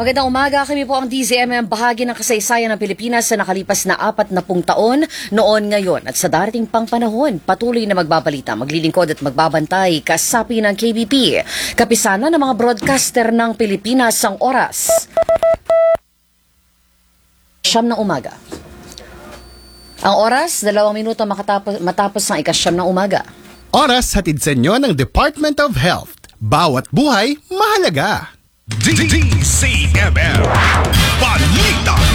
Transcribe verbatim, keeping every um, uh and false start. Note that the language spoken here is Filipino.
Magandang umaga, kami po ang D Z M M, bahagi ng kasaysayan ng Pilipinas sa nakalipas na apat na pung taon, noon, ngayon at sa darating pang panahon. Patuloy na magbabalita, maglilingkod at magbabantay, kasapi ng K B P. Kapisana ng mga broadcaster ng Pilipinas ang oras. Siyam ng umaga. Ang oras, dalawang minuto makatapos, matapos ng ikasyam ng umaga. Oras hatid sa inyo ng Department of Health. Bawat buhay, mahalaga. D C M M Balita